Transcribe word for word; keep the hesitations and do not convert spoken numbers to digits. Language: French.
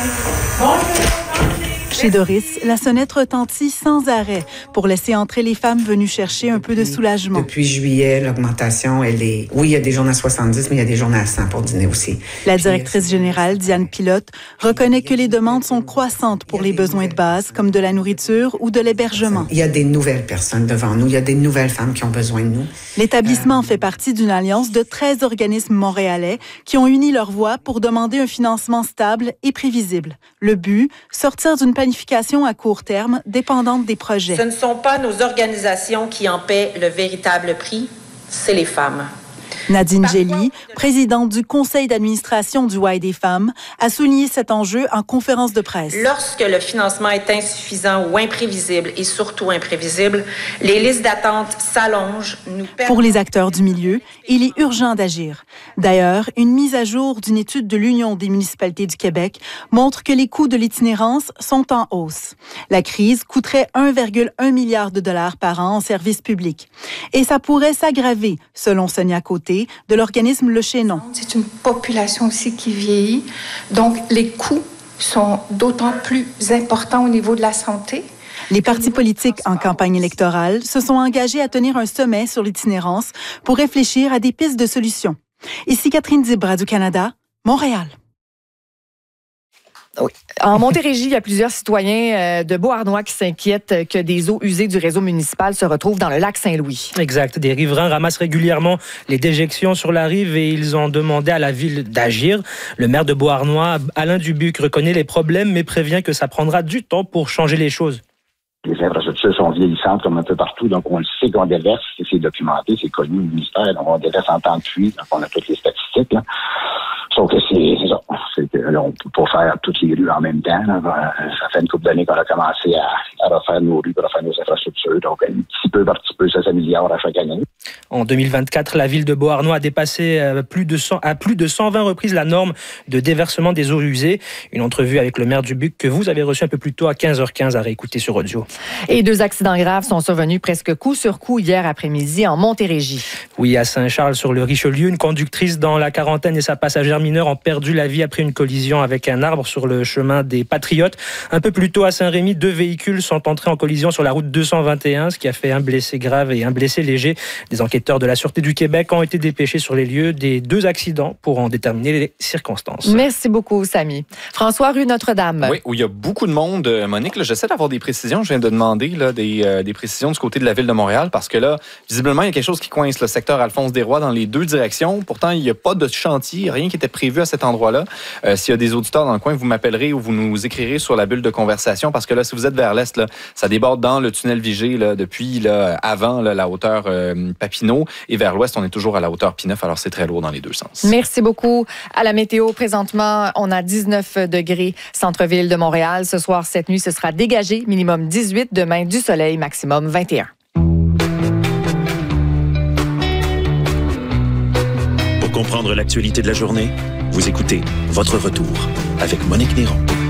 Chez Doris, la sonnette retentit sans arrêt pour laisser entrer les femmes venues chercher un peu de soulagement. Depuis juillet, l'augmentation, elle est... Oui, il y a des journées à soixante-dix, mais il y a des journées à cent pour dîner aussi. La directrice générale, Diane Pilote, reconnaît que les demandes sont croissantes pour les besoins de base, comme de la nourriture ou de l'hébergement. Il y a des nouvelles personnes devant nous. Il y a des nouvelles femmes qui ont besoin de nous. L'établissement euh... fait partie d'une alliance de treize organismes montréalais qui ont uni leurs voix pour demander un financement stable et prévisible. Le but, sortir d'une planification à court terme dépendante des projets. Ce ne sont pas nos organisations qui en paient le véritable prix, c'est les femmes. Nadine Gély, présidente du conseil d'administration du Y des femmes, a souligné cet enjeu en conférence de presse. Lorsque le financement est insuffisant ou imprévisible, et surtout imprévisible, les listes d'attente s'allongent. Nous per... Pour les acteurs du milieu, il est urgent d'agir. D'ailleurs, une mise à jour d'une étude de l'Union des municipalités du Québec montre que les coûts de l'itinérance sont en hausse. La crise coûterait un virgule un milliard de dollars par an en services publics. Et ça pourrait s'aggraver, selon Sonia Côté, de l'organisme Le Chaînon. C'est une population aussi qui vieillit, donc les coûts sont d'autant plus importants au niveau de la santé. Les partis politiques en campagne électorale se sont engagés à tenir un sommet sur l'itinérance pour réfléchir à des pistes de solutions. Ici Catherine Dib, Radio-Canada, Montréal. Oui. En Montérégie, il y a plusieurs citoyens de Beauharnois qui s'inquiètent que des eaux usées du réseau municipal se retrouvent dans le lac Saint-Louis. Exact. Des riverains ramassent régulièrement les déjections sur la rive et ils ont demandé à la ville d'agir. Le maire de Beauharnois, Alain Dubuc, reconnaît les problèmes mais prévient que ça prendra du temps pour changer les choses. Les infrastructures sont vieillissantes comme un peu partout, donc on le sait qu'on déverse, c'est documenté, c'est connu au ministère, donc on déverse en temps de pluie, donc on a toutes les statistiques, là. Sauf que c'est, c'est ça. C'est que, là, on peut pas faire toutes les rues en même temps. Là. Ça fait une couple d'années qu'on a commencé à, à refaire nos rues, à refaire nos infrastructures. Donc, un petit peu par petit peu, ça s'améliore à chaque année. En deux mille vingt-quatre, la ville de Beauharnois a dépassé euh, plus de cent, à plus de cent vingt reprises la norme de déversement des eaux usées. Une entrevue avec le maire Dubuc que vous avez reçue un peu plus tôt à quinze heures quinze à réécouter sur audio. Et deux accidents graves sont survenus presque coup sur coup hier après-midi en Montérégie. Oui, à Saint-Charles-sur-le-Richelieu, une conductrice dans la quarantaine et sa passagère mineure ont perdu la vie après une collision avec un arbre sur le chemin des Patriotes. Un peu plus tôt à Saint-Rémy, deux véhicules sont entrés en collision sur la route deux cent vingt et un, ce qui a fait un blessé grave et un blessé léger. Des enquêteurs de la Sûreté du Québec ont été dépêchés sur les lieux des deux accidents pour en déterminer les circonstances. Merci beaucoup, Samy. François, rue Notre-Dame. Oui, où il y a beaucoup de monde. Monique, là, j'essaie d'avoir des précisions. Je viens de demander là, des, euh, des précisions du côté de la Ville de Montréal parce que là, visiblement, il y a quelque chose qui coince le secteur Alphonse-Desrois dans les deux directions. Pourtant, il n'y a pas de chantier, rien qui était prévu à cet endroit-là. Euh, s'il y a des auditeurs dans le coin, vous m'appellerez ou vous nous écrirez sur la bulle de conversation parce que là, si vous êtes vers l'est, là, ça déborde dans le tunnel Vigée là, depuis là, avant là, la hauteur euh, Papineau et vers l'ouest, on est toujours à la hauteur P neuf, alors c'est très lourd dans les deux sens. Merci beaucoup. À la météo, présentement, on a dix-neuf degrés centre-ville de Montréal. Ce soir, cette nuit, ce sera dégagé, minimum dix-huit. Demain, du soleil, maximum vingt et un. Pour comprendre l'actualité de la journée, vous écoutez Votre Retour avec Monique Néron.